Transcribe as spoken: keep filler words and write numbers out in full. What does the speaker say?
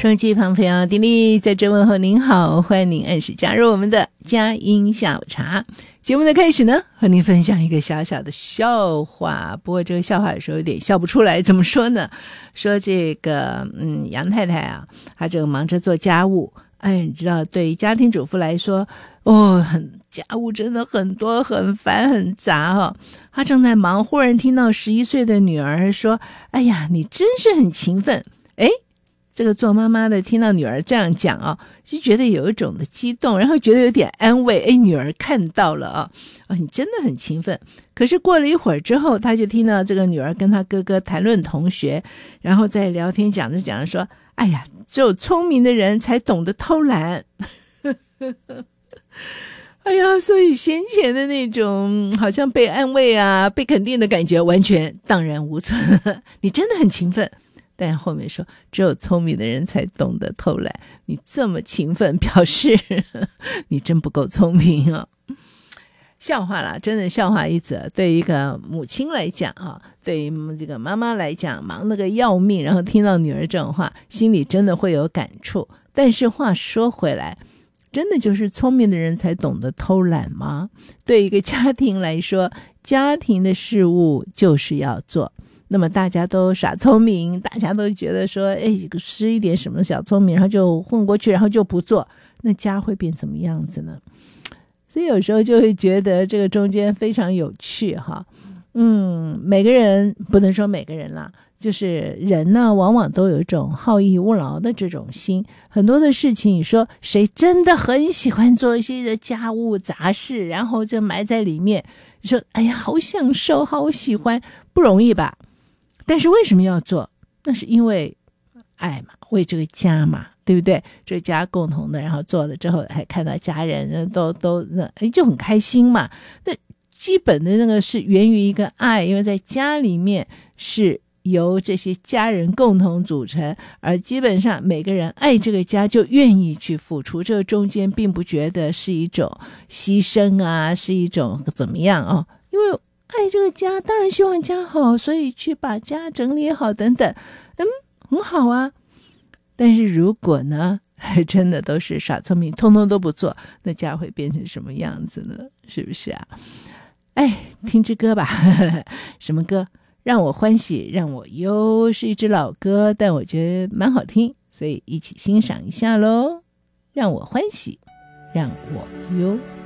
手机旁朋友，丁力在这问候您好，欢迎您按时加入我们的佳音下午茶。节目的开始呢，和您分享一个小小的笑话，不过这个笑话有时候有点笑不出来，怎么说呢？说这个嗯，杨太太啊，她这个忙着做家务，哎，你知道，对于家庭主妇来说，哦，很家务真的很多，很烦，很杂哦。她正在忙，忽然听到十一岁的女儿说：“哎呀，你真是很勤奋。”哎。这个做妈妈的听到女儿这样讲啊，就觉得有一种的激动，然后觉得有点安慰。哎，女儿看到了啊，哦，你真的很勤奋。可是过了一会儿之后，他就听到这个女儿跟他哥哥谈论同学，然后在聊天讲着讲着说：“哎呀，只有聪明的人才懂得偷懒。”哎呀，所以先前的那种好像被安慰啊、被肯定的感觉完全荡然无存。你真的很勤奋。但后面说，只有聪明的人才懂得偷懒。你这么勤奋，表示你真不够聪明啊！笑话啦，真的笑话一则。对于一个母亲来讲啊，对于这个妈妈来讲，忙那个要命，然后听到女儿这种话，心里真的会有感触。但是话说回来，真的就是聪明的人才懂得偷懒吗？对一个家庭来说，家庭的事务就是要做。那么大家都耍聪明，大家都觉得说，哎，施一点什么小聪明，然后就混过去，然后就不做，那家会变怎么样子呢？所以有时候就会觉得这个中间非常有趣哈。嗯，每个人不能说每个人啦，就是人呢，往往都有一种好逸恶劳的这种心。很多的事情，你说谁真的很喜欢做一些的家务杂事，然后就埋在里面，你说，哎呀，好享受，好喜欢，不容易吧？但是为什么要做？那是因为爱嘛，为这个家嘛，对不对？这个家共同的，然后做了之后还看到家人都都哎就很开心嘛。那基本的那个是源于一个爱，因为在家里面是由这些家人共同组成，而基本上每个人爱这个家就愿意去付出，这个中间并不觉得是一种牺牲啊，是一种怎么样哦，因为爱这个家，当然希望家好，所以去把家整理好等等，嗯，很好啊。但是如果呢，真的都是耍聪明，通通都不做，那家会变成什么样子呢？是不是啊？哎，听支歌吧。什么歌？让我欢喜让我忧，是一支老歌，但我觉得蛮好听，所以一起欣赏一下咯。让我欢喜让我忧。